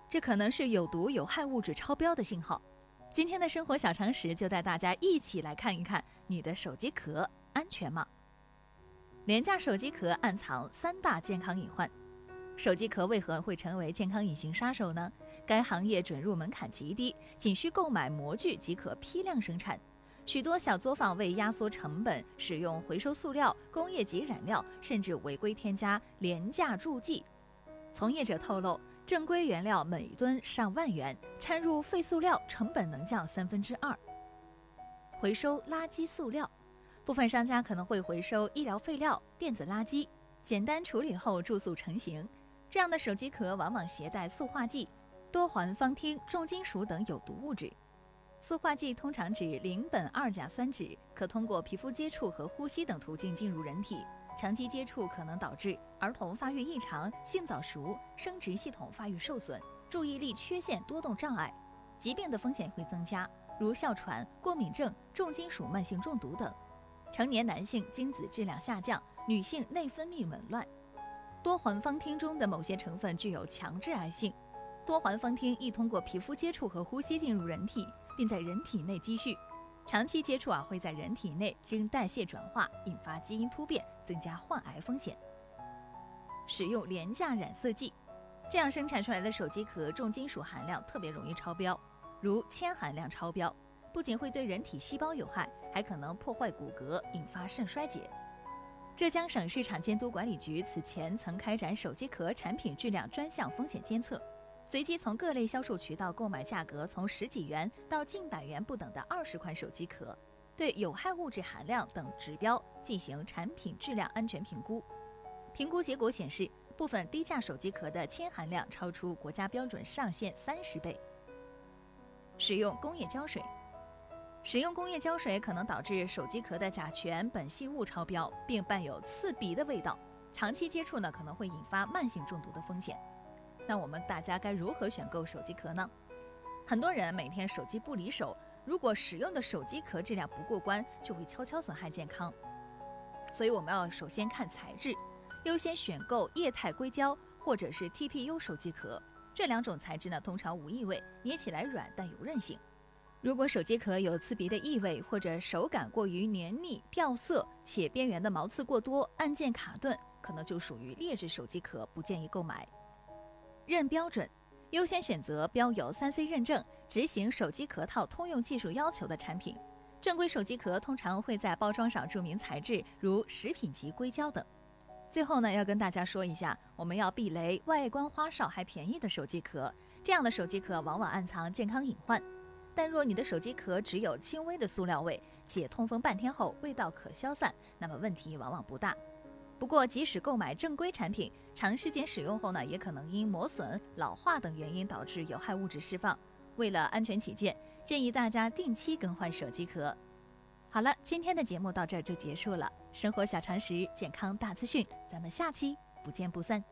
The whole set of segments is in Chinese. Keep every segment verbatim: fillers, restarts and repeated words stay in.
这可能是有毒有害物质超标的信号。今天的生活小常识就带大家一起来看一看你的手机壳安全吗？廉价手机壳暗藏三大健康隐患。手机壳为何会成为健康隐形杀手呢？该行业准入门槛极低，仅需购买模具即可批量生产。许多小作坊为压缩成本，使用回收塑料、工业级染料，甚至违规添加廉价助剂。从业者透露，正规原料每吨上万元，掺入废塑料成本能降三分之二。回收垃圾塑料，部分商家可能会回收医疗废料、电子垃圾，简单处理后注塑成型。这样的手机壳往往携带塑化剂、多环芳烃、重金属等有毒物质。塑化剂通常指邻苯二甲酸酯，可通过皮肤接触和呼吸等途径进入人体。长期接触可能导致儿童发育异常、性早熟、生殖系统发育受损、注意力缺陷、多动障碍，疾病的风险会增加，如哮喘、过敏症、重金属慢性中毒等。成年男性精子质量下降，女性内分泌紊乱。多环芳烃中的某些成分具有强致癌性，多环芳烃易通过皮肤接触和呼吸进入人体，并在人体内积蓄。长期接触啊，会在人体内经代谢转化，引发基因突变，增加患癌风险。使用廉价染色剂，这样生产出来的手机壳重金属含量特别容易超标，如铅含量超标，不仅会对人体细胞有害，还可能破坏骨骼，引发肾衰竭。浙江省市场监督管理局此前曾开展手机壳产品质量专项风险监测，随机从各类销售渠道购买价格从十几元到近百元不等的二十款手机壳，对有害物质含量等指标进行产品质量安全评估。评估结果显示，部分低价手机壳的铅含量超出国家标准上限三十倍。使用工业胶水，使用工业胶水可能导致手机壳的甲醛、苯系物超标，并伴有刺鼻的味道。长期接触呢，可能会引发慢性中毒的风险。那我们大家该如何选购手机壳呢？很多人每天手机不离手，如果使用的手机壳质量不过关，就会悄悄损害健康。所以我们要首先看材质，优先选购液态硅胶或者是 T P U 手机壳。这两种材质呢，通常无异味，捏起来软但有韧性。如果手机壳有刺鼻的异味，或者手感过于黏腻、掉色，且边缘的毛刺过多、按键卡顿，可能就属于劣质手机壳，不建议购买。认标准，优先选择标有 三 C 认证、执行手机壳套通用技术要求的产品。正规手机壳通常会在包装上注明材质，如食品级硅胶等。最后呢，要跟大家说一下，我们要避雷外观花哨还便宜的手机壳，这样的手机壳往往暗藏健康隐患。但若你的手机壳只有轻微的塑料味，且通风半天后味道可消散，那么问题往往不大。不过即使购买正规产品，长时间使用后呢，也可能因磨损、老化等原因导致有害物质释放。为了安全起见，建议大家定期更换手机壳。好了，今天的节目到这儿就结束了。生活小常识，健康大资讯，咱们下期不见不散。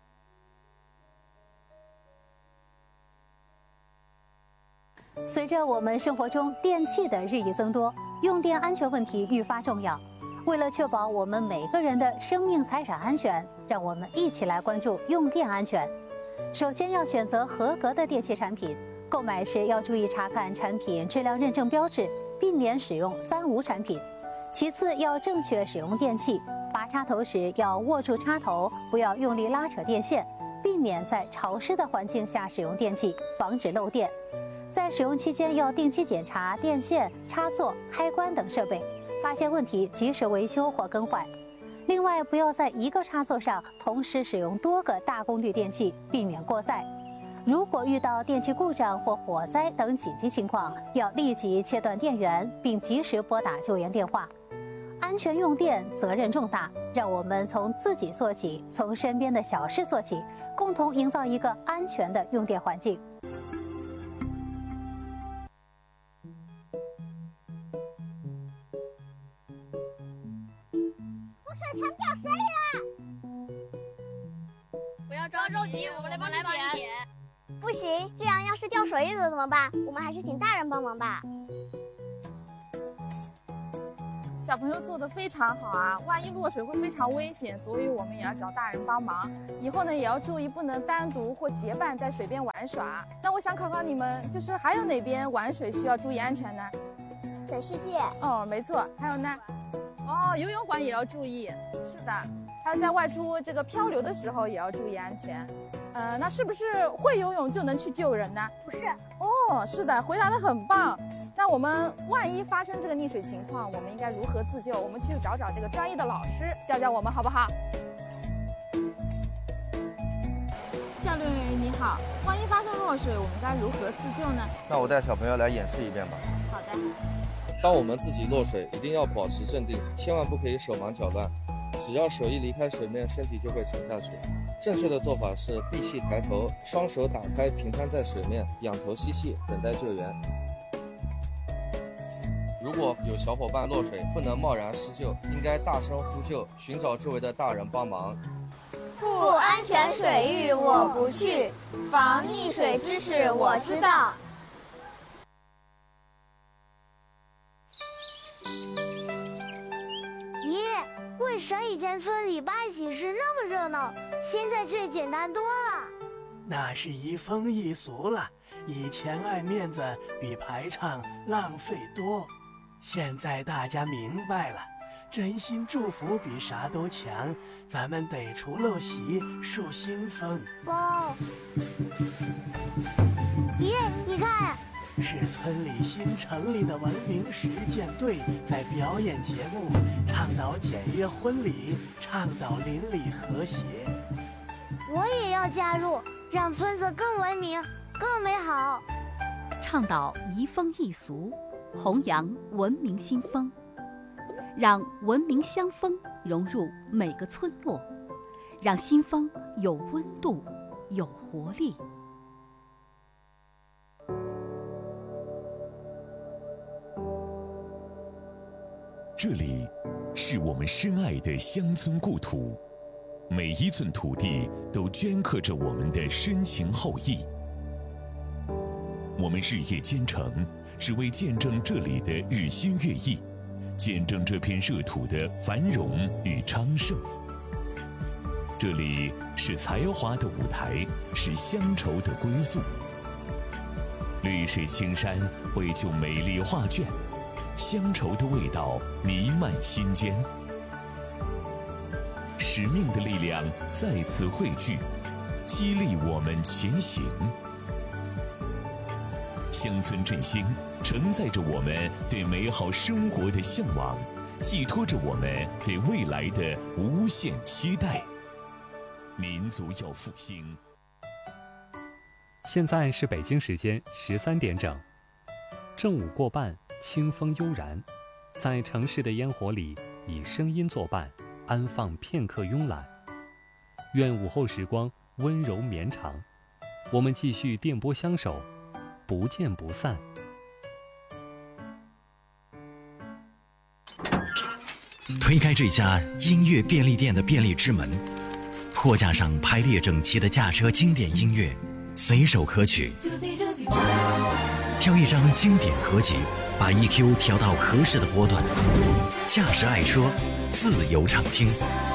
随着我们生活中电器的日益增多，用电安全问题愈发重要。为了确保我们每个人的生命财产安全，让我们一起来关注用电安全。首先要选择合格的电器产品，购买时要注意查看产品质量认证标志，避免使用三无产品。其次要正确使用电器，拔插头时要握住插头，不要用力拉扯电线，避免在潮湿的环境下使用电器，防止漏电。在使用期间要定期检查电线、插座、开关等设备，发现问题及时维修或更换。另外，不要在一个插座上同时使用多个大功率电器，避免过载。如果遇到电器故障或火灾等紧急情况，要立即切断电源，并及时拨打救援电话。安全用电责任重大，让我们从自己做起，从身边的小事做起，共同营造一个安全的用电环境。 水船掉水里了！ 不要着急，我们来帮你捡。 不行，这样要是掉水里了怎么办？我们还是请大人帮忙吧。 小朋友做的非常好啊，万一落水会非常危险，所以我们也要找大人帮忙。以后呢，也要注意不能单独或结伴在水边玩耍。那我想考考你们，就是还有哪边玩水需要注意安全呢？ 水世界。 哦，没错。还有呢？哦，游泳馆也要注意。是的。还有在外出这个漂流的时候也要注意安全。呃，那是不是会游泳就能去救人呢？ 不是。 哦，是的，回答得很棒。那我们万一发生这个溺水情况，我们应该如何自救？我们去找找这个专业的老师教教我们，好不好？教练员你好，万一发生落水，我们该如何自救呢？ 那我带小朋友来演示一遍吧。 好的。 当我们自己落水，一定要保持镇定，千万不可以手忙脚乱。只要手一离开水面，身体就会沉下去。正确的做法是闭气抬头，双手打开，平摊在水面，仰头吸气，等待救援。如果有小伙伴落水，不能贸然施救，应该大声呼救，寻找周围的大人帮忙。 不安全水域我不去，防溺水知识我知道。 咦，为啥以前村里办喜事那么热闹，现在却简单多了？ 那是移风易俗了，以前爱面子比排场浪费多。现在大家明白了，真心祝福比啥都强，咱们得出陋习，树新风。 哦，爷，你看， 是村里新成立的文明实践队在表演节目，倡导简约婚礼，倡导邻里和谐。 我也要加入，让村子更文明、更美好。 倡导移风易俗，弘扬文明新风，让文明乡风融入每个村落，让新风有温度、有活力。 这里是我们深爱的乡村故土，每一寸土地都镌刻着我们的深情厚谊。我们日夜兼程，只为见证这里的日新月异，见证这片热土的繁荣与昌盛。这里是才华的舞台，是乡愁的归宿。绿水青山绘就美丽画卷，乡愁的味道弥漫心间。使命的力量再次汇聚，激励我们前行。乡村振兴承载着我们对美好生活的向往，寄托着我们对未来的无限期待。民族要复兴。 现在是北京时间十三点整，正午过半，清风悠然，在城市的烟火里，以声音作伴，安放片刻慵懒。愿午后时光温柔绵长，我们继续电波相守，不见不散。 推开这家音乐便利店的便利之门，货架上排列整齐的驾车经典音乐，随手可取。挑一张经典合集，把 E Q 调到合适的波段，驾驶爱车，自由畅听。